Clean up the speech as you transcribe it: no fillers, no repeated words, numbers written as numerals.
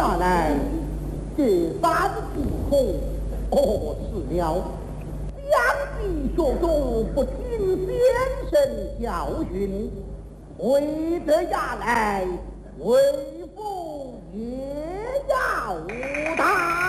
下来，这番指控，哦，是了。两地学中不听先生教训，回得衙来，为父也要打。